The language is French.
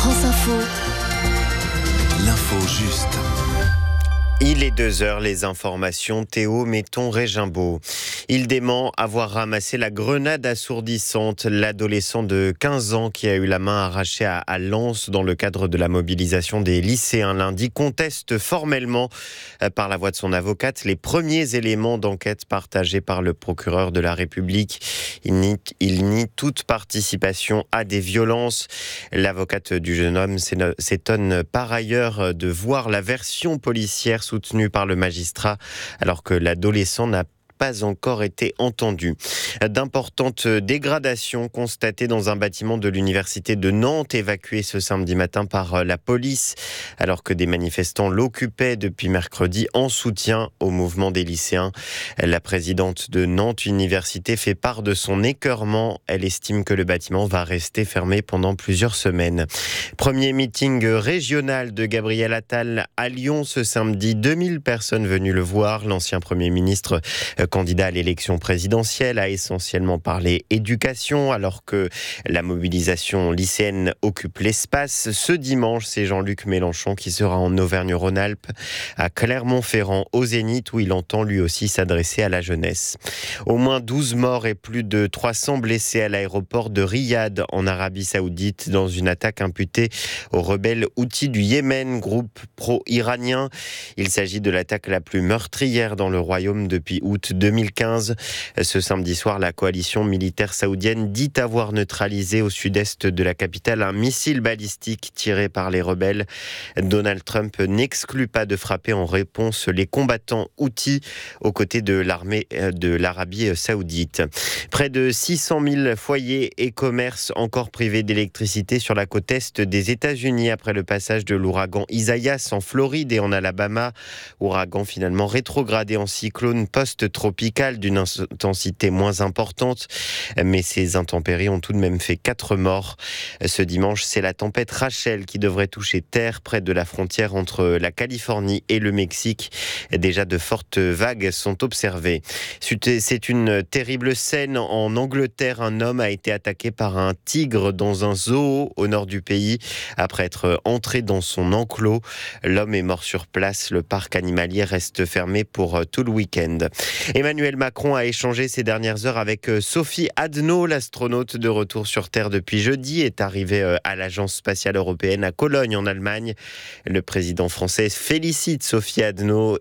France Info. L'info juste. Il est 2h, les informations, Théo Metton-Régimbaud. Il dément avoir ramassé la grenade assourdissante. L'adolescent de 15 ans qui a eu la main arrachée à Lens dans le cadre de la mobilisation des lycéens lundi conteste formellement, par la voix de son avocate, les premiers éléments d'enquête partagés par le procureur de la République. Il nie toute participation à des violences. L'avocate du jeune homme s'étonne par ailleurs de voir la version policière soutenu par le magistrat, alors que l'adolescent n'a pas encore été entendu. D'importantes dégradations constatées dans un bâtiment de l'université de Nantes, évacué ce samedi matin par la police, alors que des manifestants l'occupaient depuis mercredi en soutien au mouvement des lycéens. La présidente de Nantes Université fait part de son écœurement. Elle estime que le bâtiment va rester fermé pendant plusieurs semaines. Premier meeting régional de Gabriel Attal à Lyon ce samedi. 2000 personnes venues le voir. L'ancien Premier ministre, candidat à l'élection présidentielle, a essentiellement parlé éducation, alors que la mobilisation lycéenne occupe l'espace. Ce dimanche, c'est Jean-Luc Mélenchon qui sera en Auvergne-Rhône-Alpes, à Clermont-Ferrand, au Zénith, où il entend lui aussi s'adresser à la jeunesse. Au moins 12 morts et plus de 300 blessés à l'aéroport de Riyad, en Arabie Saoudite, dans une attaque imputée aux rebelles Houthis du Yémen, groupe pro-iranien. Il s'agit de l'attaque la plus meurtrière dans le royaume depuis août 2015. Ce samedi soir, la coalition militaire saoudienne dit avoir neutralisé au sud-est de la capitale un missile balistique tiré par les rebelles. Donald Trump n'exclut pas de frapper en réponse les combattants Houthis aux côtés de l'armée de l'Arabie saoudite. Près de 600 000 foyers et commerces encore privés d'électricité sur la côte est des États-Unis après le passage de l'ouragan Isaias en Floride et en Alabama. Ouragan finalement rétrogradé en cyclone post-tropical d'une intensité moins importante, mais ces intempéries ont tout de même fait 4 morts. Ce dimanche, c'est la tempête Rachel qui devrait toucher terre près de la frontière entre la Californie et le Mexique. Déjà de fortes vagues sont observées. C'est une terrible scène en Angleterre. Un homme a été attaqué par un tigre dans un zoo au nord du pays après être entré dans son enclos. L'homme est mort sur place. Le parc animalier reste fermé pour tout le week-end. Emmanuel Macron a échangé ces dernières heures avec Sophie Adno, l'astronaute de retour sur Terre depuis jeudi, est arrivée à l'Agence spatiale européenne à Cologne en Allemagne. Le président français félicite Sophie Adno